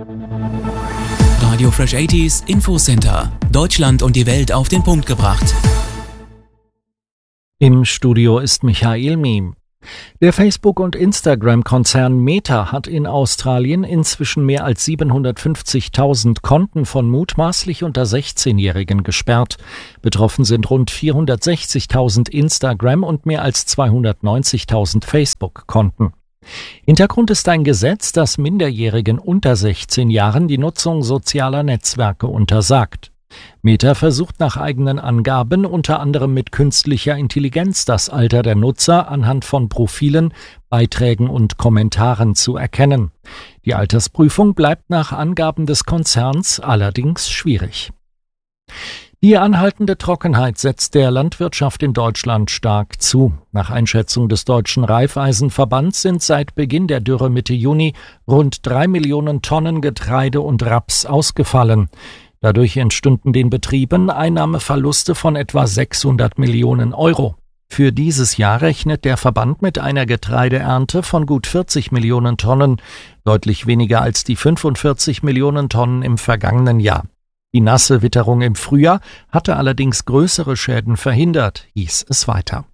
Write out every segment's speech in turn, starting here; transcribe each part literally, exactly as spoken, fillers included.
Radio Fresh achtziger Infocenter. Deutschland und die Welt auf den Punkt gebracht. Im Studio ist Michael Miem. Der Facebook- und Instagram-Konzern Meta hat in Australien inzwischen mehr als siebenhundertfünfzigtausend Konten von mutmaßlich unter sechzehnjährigen gesperrt. Betroffen sind rund vierhundertsechzigtausend Instagram- und mehr als zweihundertneunzigtausend Facebook-Konten. Hintergrund ist ein Gesetz, das Minderjährigen unter sechzehn Jahren die Nutzung sozialer Netzwerke untersagt. Meta versucht nach eigenen Angaben unter anderem mit künstlicher Intelligenz das Alter der Nutzer anhand von Profilen, Beiträgen und Kommentaren zu erkennen. Die Altersprüfung bleibt nach Angaben des Konzerns allerdings schwierig. Die anhaltende Trockenheit setzt der Landwirtschaft in Deutschland stark zu. Nach Einschätzung des Deutschen Raiffeisenverbands sind seit Beginn der Dürre Mitte Juni rund drei Millionen Tonnen Getreide und Raps ausgefallen. Dadurch entstünden den Betrieben Einnahmeverluste von etwa sechshundert Millionen Euro. Für dieses Jahr rechnet der Verband mit einer Getreideernte von gut vierzig Millionen Tonnen, deutlich weniger als die fünfundvierzig Millionen Tonnen im vergangenen Jahr. Die nasse Witterung im Frühjahr hatte allerdings größere Schäden verhindert, hieß es weiter.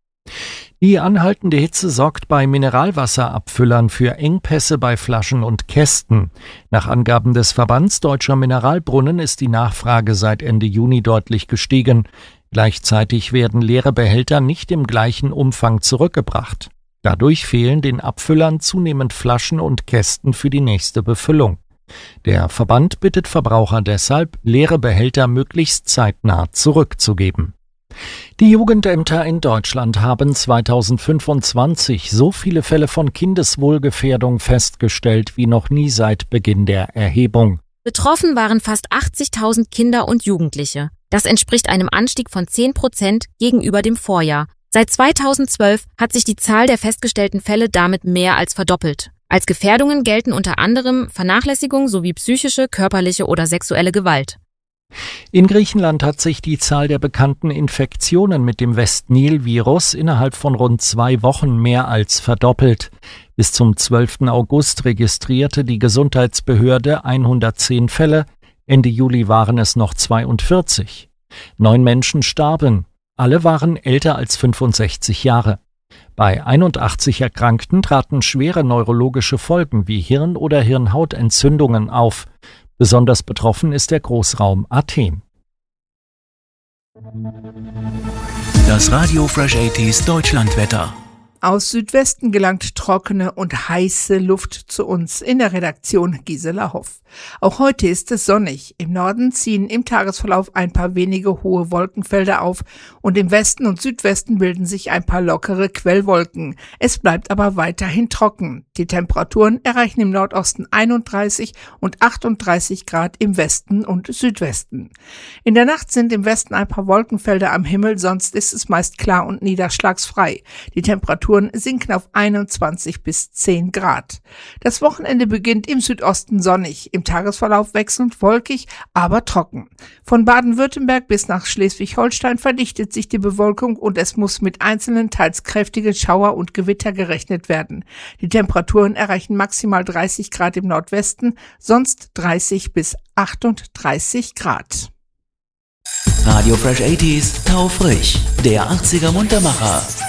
Die anhaltende Hitze sorgt bei Mineralwasserabfüllern für Engpässe bei Flaschen und Kästen. Nach Angaben des Verbands Deutscher Mineralbrunnen ist die Nachfrage seit Ende Juni deutlich gestiegen. Gleichzeitig werden leere Behälter nicht im gleichen Umfang zurückgebracht. Dadurch fehlen den Abfüllern zunehmend Flaschen und Kästen für die nächste Befüllung. Der Verband bittet Verbraucher deshalb, leere Behälter möglichst zeitnah zurückzugeben. Die Jugendämter in Deutschland haben zweitausendfünfundzwanzig so viele Fälle von Kindeswohlgefährdung festgestellt wie noch nie seit Beginn der Erhebung. Betroffen waren fast achtzigtausend Kinder und Jugendliche. Das entspricht einem Anstieg von zehn Prozent gegenüber dem Vorjahr. Seit zweitausendzwölf hat sich die Zahl der festgestellten Fälle damit mehr als verdoppelt. Als Gefährdungen gelten unter anderem Vernachlässigung sowie psychische, körperliche oder sexuelle Gewalt. In Griechenland hat sich die Zahl der bekannten Infektionen mit dem West-Nil-Virus innerhalb von rund zwei Wochen mehr als verdoppelt. Bis zum zwölften August registrierte die Gesundheitsbehörde hundertzehn Fälle, Ende Juli waren es noch zweiundvierzig. Neun Menschen starben, alle waren älter als fünfundsechzig Jahre. Bei einundachtzig Erkrankten traten schwere neurologische Folgen wie Hirn- oder Hirnhautentzündungen auf. Besonders betroffen ist der Großraum Athen. Das Radio Fresh achtziger Deutschlandwetter. Aus Südwesten gelangt trockene und heiße Luft zu uns. In der Redaktion Gisela Hoff. Auch heute ist es sonnig. Im Norden ziehen im Tagesverlauf ein paar wenige hohe Wolkenfelder auf und im Westen und Südwesten bilden sich ein paar lockere Quellwolken. Es bleibt aber weiterhin trocken. Die Temperaturen erreichen im Nordosten einunddreißig und achtunddreißig Grad im Westen und Südwesten. In der Nacht sind im Westen ein paar Wolkenfelder am Himmel, sonst ist es meist klar und niederschlagsfrei. Die Temperaturen sinken auf einundzwanzig bis zehn Grad. Das Wochenende beginnt im Südosten sonnig, im Tagesverlauf wechselnd wolkig, aber trocken. Von Baden-Württemberg bis nach Schleswig-Holstein verdichtet sich die Bewölkung und es muss mit einzelnen, teils kräftigen Schauer und Gewitter gerechnet werden. Die Temperaturen erreichen maximal dreißig Grad im Nordwesten, sonst dreißig bis achtunddreißig Grad. Radio Fresh achtziger taufrisch, der achtziger Muntermacher.